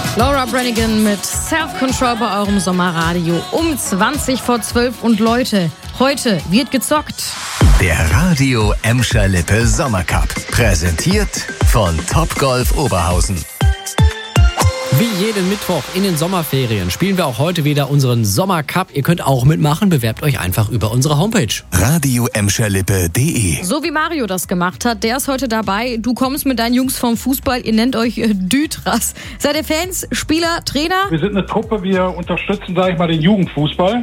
Laura Branigan mit Self-Control bei eurem Sommerradio um 20:12. Und Leute, heute wird gezockt. Der Radio Emscher Lippe Sommercup. Präsentiert von Topgolf Oberhausen. Wie jeden Mittwoch in den Sommerferien spielen wir auch heute wieder unseren Sommercup. Ihr könnt auch mitmachen, bewerbt euch einfach über unsere Homepage. radioemscherlippe.de. So wie Mario das gemacht hat, der ist heute dabei. Du kommst mit deinen Jungs vom Fußball, ihr nennt euch Dütras. Seid ihr Fans, Spieler, Trainer? Wir sind eine Truppe, wir unterstützen, sage ich mal, den Jugendfußball.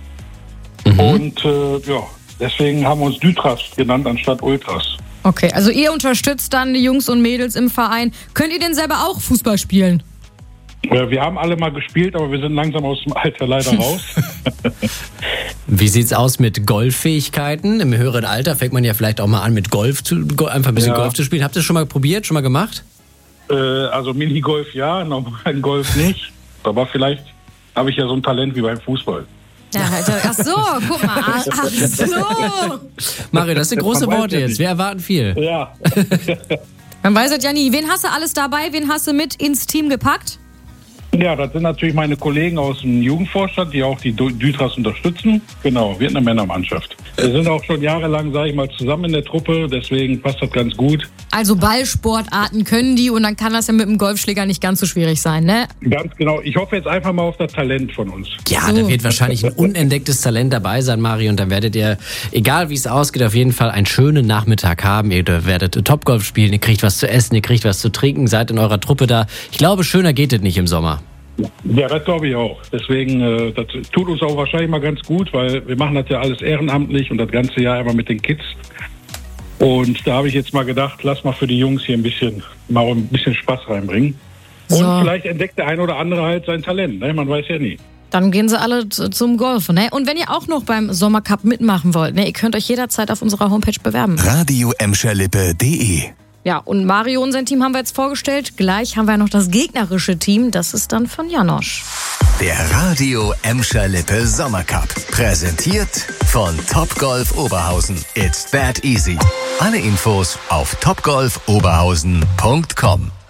Und deswegen haben wir uns Dütras genannt anstatt Ultras. Okay, also ihr unterstützt dann die Jungs und Mädels im Verein. Könnt ihr denn selber auch Fußball spielen? Wir haben alle mal gespielt, aber wir sind langsam aus dem Alter leider raus. Wie sieht's aus mit Golffähigkeiten? Im höheren Alter fängt man ja vielleicht auch mal an mit einfach ein bisschen Golf zu spielen. Habt ihr das schon mal probiert, schon mal gemacht? Also Minigolf ja, normalen Golf nicht. Aber vielleicht habe ich ja so ein Talent wie beim Fußball. Ja, ach so, guck mal. Ach so. Mario, das sind große Worte jetzt. Wir erwarten viel. Ja. Man weiß es ja nie. Wen hast du alles dabei? Wen hast du mit ins Team gepackt? Ja, das sind natürlich meine Kollegen aus dem Jugendvorstand, die auch die Dütras unterstützen. Genau, wird eine Männermannschaft. Wir sind auch schon jahrelang, sage ich mal, zusammen in der Truppe, deswegen passt das ganz gut. Also Ballsportarten können die und dann kann das ja mit dem Golfschläger nicht ganz so schwierig sein, ne? Ganz genau. Ich hoffe jetzt einfach mal auf das Talent von uns. Ja, da wird wahrscheinlich ein unentdecktes Talent dabei sein, Mario. Und dann werdet ihr, egal wie es ausgeht, auf jeden Fall einen schönen Nachmittag haben. Ihr werdet Topgolf spielen, ihr kriegt was zu essen, ihr kriegt was zu trinken, seid in eurer Truppe da. Ich glaube, schöner geht es nicht im Sommer. Ja, das glaube ich auch. Deswegen, das tut uns auch wahrscheinlich mal ganz gut, weil wir machen das ja alles ehrenamtlich und das ganze Jahr immer mit den Kids. Und da habe ich jetzt mal gedacht, lass mal für die Jungs hier ein bisschen Spaß reinbringen. Und vielleicht entdeckt der ein oder andere halt sein Talent, ne? Man weiß ja nie. Dann gehen sie alle zum Golf, ne? Und wenn ihr auch noch beim Sommercup mitmachen wollt, ne, ihr könnt euch jederzeit auf unserer Homepage bewerben. radioemscherlippe.de. Ja, und Mario und sein Team haben wir jetzt vorgestellt. Gleich haben wir noch das gegnerische Team. Das ist dann von Janosch. Der Radio Emscher Lippe Sommercup. Präsentiert von Topgolf Oberhausen. It's that easy. Alle Infos auf topgolfoberhausen.com.